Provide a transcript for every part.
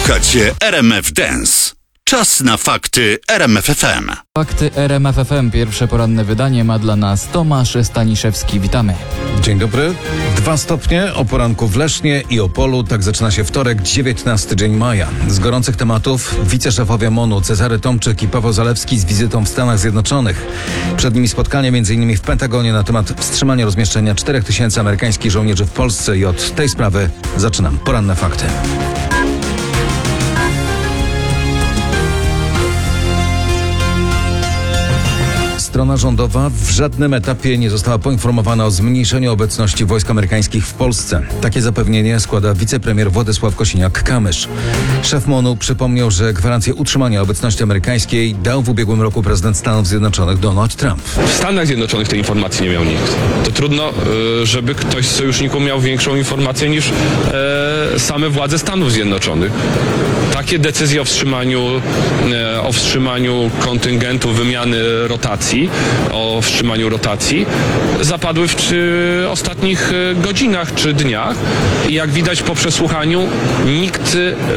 Słuchacie RMF Dance. Czas na fakty RMF FM. Fakty RMF FM. Pierwsze poranne wydanie ma dla nas Tomasz Staniszewski. Witamy. Dzień dobry. 2 stopnie o poranku w Lesznie i Opolu. Tak zaczyna się wtorek, 19 dzień maja. Z gorących tematów wiceszefowie MON-u Cezary Tomczyk i Paweł Zalewski z wizytą w Stanach Zjednoczonych. Przed nimi spotkanie m.in. w Pentagonie na temat wstrzymania rozmieszczenia 4000 amerykańskich żołnierzy w Polsce i od tej sprawy zaczynam poranne fakty. Strona rządowa w żadnym etapie nie została poinformowana o zmniejszeniu obecności wojsk amerykańskich w Polsce. Takie zapewnienie składa wicepremier Władysław Kosiniak-Kamysz. Szef MON-u przypomniał, że gwarancję utrzymania obecności amerykańskiej dał w ubiegłym roku prezydent Stanów Zjednoczonych Donald Trump. W Stanach Zjednoczonych tej informacji nie miał nikt. To trudno, żeby ktoś z sojuszników miał większą informację niż same władze Stanów Zjednoczonych. Takie decyzje o wstrzymaniu kontyngentu, wymiany rotacji, o wstrzymaniu rotacji zapadły w ostatnich godzinach czy dniach i jak widać po przesłuchaniu nikt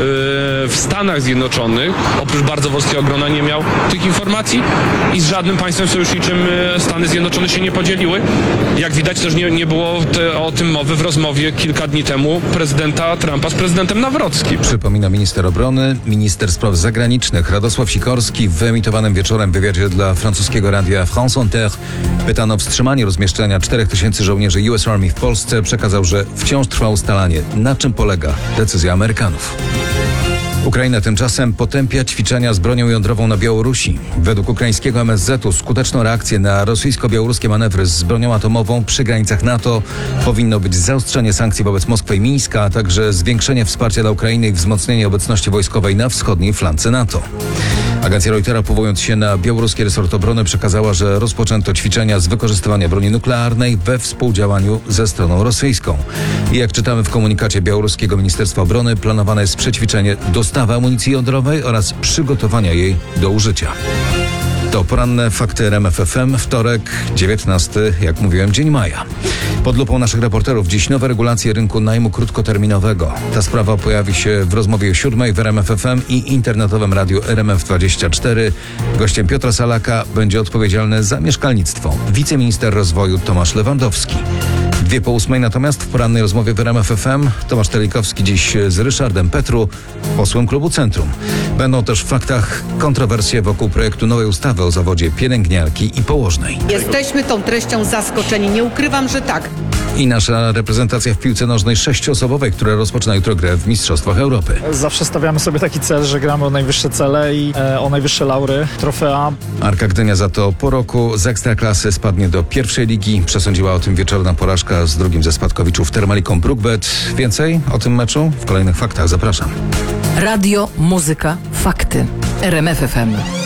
w Stanach Zjednoczonych oprócz bardzo wąskiego grona nie miał tych informacji i z żadnym państwem sojuszniczym Stany Zjednoczone się nie podzieliły. Jak widać też nie było o tym mowy w rozmowie kilka dni temu prezydenta Trumpa z prezydentem Nawrockim. Przypomina minister obrony, minister spraw zagranicznych Radosław Sikorski w wyemitowanym wieczorem wywiadzie dla francuskiego radia France Inter pytano o wstrzymanie rozmieszczenia 4000 żołnierzy US Army w Polsce. Przekazał, że wciąż trwa ustalanie, na czym polega decyzja Amerykanów. Ukraina tymczasem potępia ćwiczenia z bronią jądrową na Białorusi. Według ukraińskiego MSZ-u skuteczną reakcję na rosyjsko-białoruskie manewry z bronią atomową przy granicach NATO powinno być zaostrzenie sankcji wobec Moskwy i Mińska, a także zwiększenie wsparcia dla Ukrainy i wzmocnienie obecności wojskowej na wschodniej flance NATO. Agencja Reutera, powołując się na białoruski resort obrony, przekazała, że rozpoczęto ćwiczenia z wykorzystywania broni nuklearnej we współdziałaniu ze stroną rosyjską. I jak czytamy w komunikacie białoruskiego Ministerstwa Obrony, planowane jest przećwiczenie dostawy amunicji jądrowej oraz przygotowania jej do użycia. To poranne fakty RMF FM, wtorek, 19, jak mówiłem, dzień maja. Pod lupą naszych reporterów dziś nowe regulacje rynku najmu krótkoterminowego. Ta sprawa pojawi się w rozmowie o 7 w RMF FM i internetowym radiu RMF24. Gościem Piotra Salaka będzie odpowiedzialny za mieszkalnictwo wiceminister rozwoju Tomasz Lewandowski. 7:02 natomiast w porannej rozmowie w RMF FM Tomasz Telikowski dziś z Ryszardem Petru, posłem klubu Centrum. Będą też w faktach kontrowersje wokół projektu nowej ustawy o zawodzie pielęgniarki i położnej. Jesteśmy tą treścią zaskoczeni, nie ukrywam, że tak. I nasza reprezentacja w piłce nożnej 6-osobowej, która rozpoczyna jutro grę w Mistrzostwach Europy. Zawsze stawiamy sobie taki cel, że gramy o najwyższe cele i o najwyższe laury, trofea. Arka Gdynia za to po roku z Ekstraklasy spadnie do pierwszej ligi. Przesądziła o tym wieczorna porażka z drugim ze spadkowiczów Termaliką Brukbet. Więcej o tym meczu w kolejnych faktach. Zapraszam. Radio, muzyka, fakty. RMF FM.